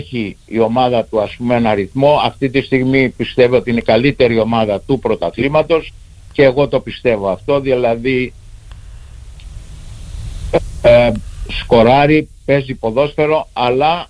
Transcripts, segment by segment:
έχει η ομάδα του, ας πούμε, ένα ρυθμό. Αυτή τη στιγμή πιστεύω ότι είναι η καλύτερη ομάδα του πρωταθλήματος και εγώ το πιστεύω αυτό, δηλαδή σκοράρει, παίζει ποδόσφαιρο, αλλά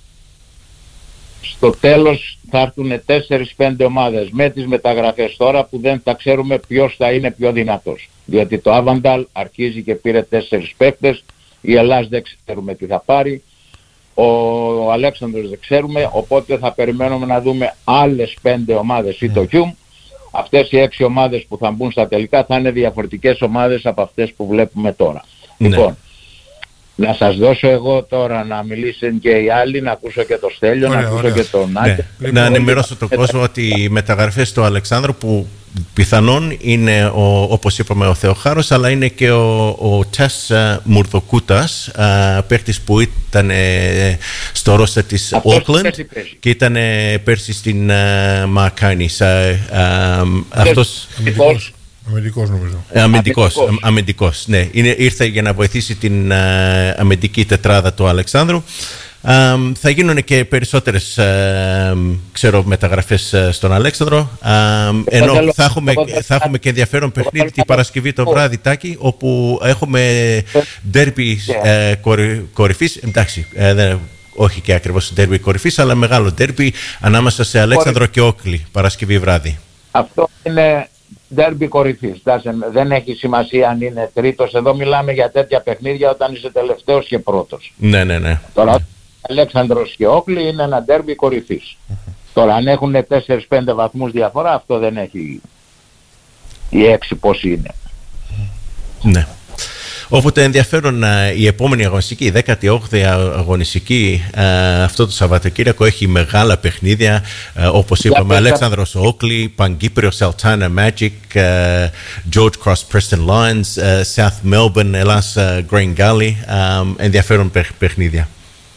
στο τέλος θα έρθουν 4-5 ομάδες με τις μεταγραφές τώρα που δεν θα ξέρουμε ποιος θα είναι πιο δυνατός, διότι το Άβανταλ αρχίζει και πήρε 4 παίκτες, η Ελλάς δεν ξέρουμε τι θα πάρει, ο Αλέξανδρος δεν ξέρουμε, οπότε θα περιμένουμε να δούμε άλλες 5 ομάδες ή το Χιούμ. Αυτές οι 6 ομάδες που θα μπουν στα τελικά θα είναι διαφορετικές ομάδες από αυτές που βλέπουμε τώρα. Λοιπόν, να σας δώσω εγώ τώρα να μιλήσουν και οι άλλοι, να ακούσω και το Στέλιο, να ακούσω και τον Άκη. Να ενημερώσω τον κόσμο ότι οι μεταγραφές του Αλεξάνδρου που πιθανόν είναι, όπως είπαμε, ο Θεοχάρος, αλλά είναι και ο Τες Μουρδοκούτας, παίκτης που ήταν στο ρόστερ της Auckland και ήταν πέρσι στην Μακάνης. Αυτός... Αμυντικός νομίζω. Αμυντικός, ναι. Ήρθε για να βοηθήσει την αμυντική τετράδα του Αλεξάνδρου. Θα γίνουν και περισσότερες μεταγραφές στον Αλέξανδρο, ενώ θα έχουμε και ενδιαφέρον παιχνίδι την Παρασκευή το βράδυ, Τάκη, όπου έχουμε ντέρμπι κορυφής. Εντάξει, όχι και ακριβώς ντέρμπι κορυφής, αλλά μεγάλο ντέρμπι ανάμεσα σε Αλέξανδρο και Όκλι Παρασκευή βράδυ. Αυτό είναι ντέρμπι κορυφής. Δεν έχει σημασία αν είναι τρίτος. Εδώ μιλάμε για τέτοια παιχνίδια όταν είσαι τελευταίος και πρώτος. Ναι. Τώρα Αλέξανδρος και Όκλι είναι ένα ντέρμπι κορυφής. Τώρα αν έχουν 4-5 βαθμούς διαφορά, αυτό δεν έχει οι 6 πόσοι είναι. Ναι. Όποτε ενδιαφέρον η επόμενη αγωνιστική, η 18η αγωνιστική αυτό το Σαββατοκύριακο έχει μεγάλα παιχνίδια, όπως είπαμε, Αλέξανδρος Όκλι, Παγκύπριος Ελτάνα Magic, George Cross Preston Lions, South Melbourne Ελλάς Green Gully, ενδιαφέρον παιχνίδια.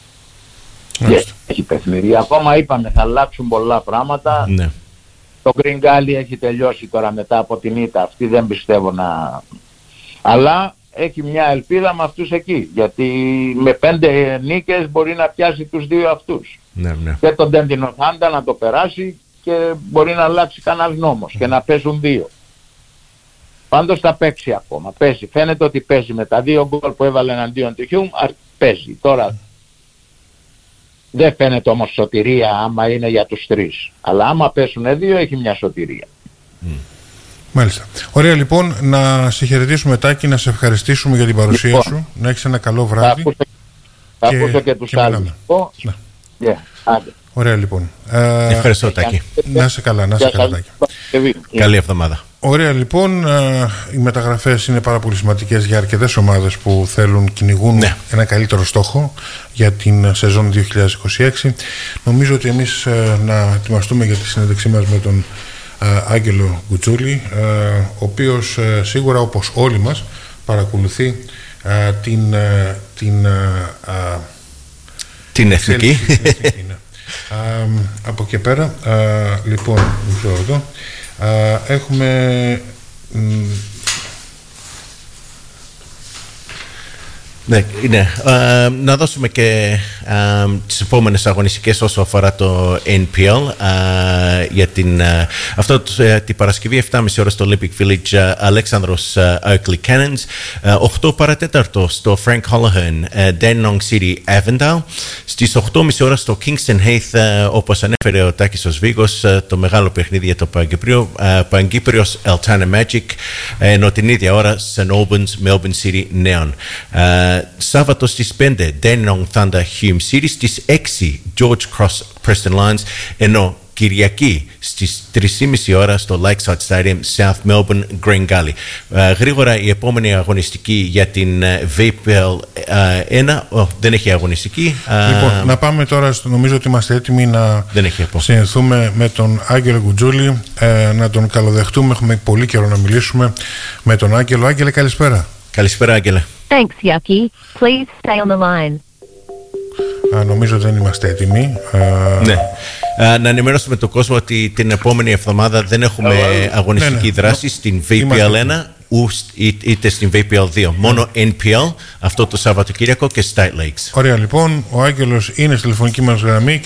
Έχει παιχνίδια, ακόμα είπαμε θα αλλάξουν πολλά πράγματα. Ναι. Το Green Gully έχει τελειώσει τώρα μετά από την ήττα αυτή, δεν πιστεύω να... Αλλά έχει μια ελπίδα με αυτούς εκεί, γιατί με 5 νίκες μπορεί να πιάσει τους 2 αυτούς. Ναι. Και τον Τέντινο Θάντα να το περάσει και μπορεί να αλλάξει κανένας νόμος και να παίζουν 2. Πάντως θα παίξει ακόμα, παίζει. Φαίνεται ότι παίζει με τα 2 γκολ που έβαλε εναντίον του Χιούμ, παίζει. Τώρα δεν φαίνεται όμως σωτηρία άμα είναι για τους 3. Αλλά άμα πέσουν 2 έχει μια σωτηρία. Μάλιστα. Ωραία, λοιπόν, να σε χαιρετήσουμε, Τάκη, να σε ευχαριστήσουμε για την παρουσία σου, να έχεις ένα καλό βράδυ. Θα ακούσω και τους άλλους. Ωραία, λοιπόν. Ευχαριστώ, Τάκη. Να είσαι καλά, Τάκη. Καλή εβδομάδα. Ωραία, λοιπόν, οι μεταγραφές είναι πάρα πολύ σημαντικές για αρκετές ομάδες που κυνηγούν ένα καλύτερο στόχο για την σεζόν 2026. Νομίζω ότι εμείς να ετοιμαστούμε για τη συνέντευξή μας με τον Άγγελο Γκουτσούλη, ο οποίος σίγουρα, όπως όλοι μας, παρακολουθεί την εθνική. Από εκεί πέρα, λοιπόν, εδώ έχουμε Ναι. Να δώσουμε και τις επόμενες αγωνιστικές όσο αφορά το NPL για την Παρασκευή 7.30 ώρα στο Olympic Village, Αλέξανδρος Oakley Cannons, 8 παρατέταρτο στο Frank Holohan Dandenong City Avondale, στις 8.30 ώρα στο Kingston Heath, όπως ανέφερε ο Τάκης ο Σβίγος, το μεγάλο παιχνίδι για το Παγκύπριος Eltana Magic, ενώ την ίδια ώρα St Albans Melbourne City Neon. Σάββατο στις 5 Dandenong Thunder Hume City, στις 6 George Cross Preston Lions, ενώ Κυριακή στις 3.30 ώρα στο Lakeside Stadium South Melbourne Green Gully. Γρήγορα η επόμενη αγωνιστική για την VPL 1 δεν έχει αγωνιστική. Λοιπόν, να πάμε τώρα, νομίζω ότι είμαστε έτοιμοι να συνεχθούμε με τον Άγγελο Γκουτζούλη, να τον καλοδεχτούμε. Έχουμε πολύ καιρό να μιλήσουμε με τον Άγγελο. Άγγελε, καλησπέρα. Καλησπέρα, Άγγελε. Thanks, Yucky. Please stay on the line. Νομίζω δεν είμαστε έτοιμοι. Ναι. Να ενημερώσουμε τον κόσμο ότι την επόμενη εβδομάδα δεν έχουμε αγωνιστική δράση στην VPL 1 είτε στην VPL 2. Μόνο NPL αυτό το Σαββατοκύριακο και State Lakes. Ωραία, λοιπόν, ο Άγγελος είναι στη τηλεφωνική μας γραμμή.